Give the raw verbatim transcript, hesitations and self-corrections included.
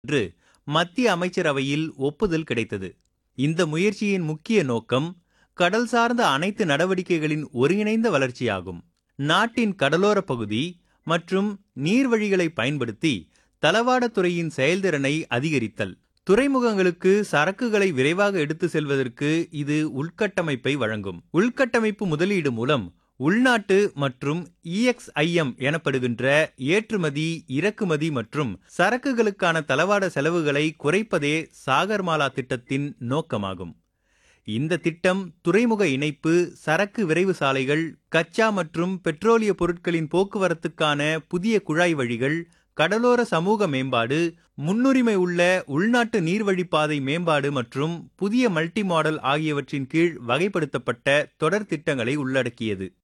என்று மத்திய அமைச்சரவையில் ஒப்புதல் கிடைத்தது. இந்த முயற்சியின் முக்கிய நோக்கம் கடல் சார்ந்த அனைத்து நடவடிக்கைகளின் ஒருங்கிணைந்த வளர்ச்சியாகும். நாட்டின் கடலோர பகுதி மற்றும் நீர்வழிகளை பயன்படுத்தி தளவாடத்துறையின் செயல்திறனை அதிகரித்தல், துறைமுகங்களுக்கு சரக்குகளை விரைவாக எடுத்து செல்வதற்கு இது உள்கட்டமைப்பை வழங்கும். உள்கட்டமைப்பு முதலீடு மூலம் உள்நாட்டு மற்றும் இஎக்ஸ்ஐஎம் எனப்படுகின்ற ஏற்றுமதி, இறக்குமதி மற்றும் சரக்குகளுக்கான தளவாட செலவுகளை குறைப்பதே சாகர்மாலா திட்டத்தின் நோக்கமாகும். இந்த திட்டம் துறைமுக இணைப்பு, சரக்கு விரைவு சாலைகள், கச்சா மற்றும் பெட்ரோலிய பொருட்களின் போக்குவரத்துக்கான புதிய குழாய் வழிகள், கடலோர சமூக மேம்பாடு, முன்னுரிமை உள்ள உள்நாட்டு நீர்வழிப்பாதை மேம்பாடு மற்றும் புதிய மல்டி மாடல் ஆகியவற்றின் கீழ் வகைப்படுத்தப்பட்ட தொடர் திட்டங்களை உள்ளடக்கியது.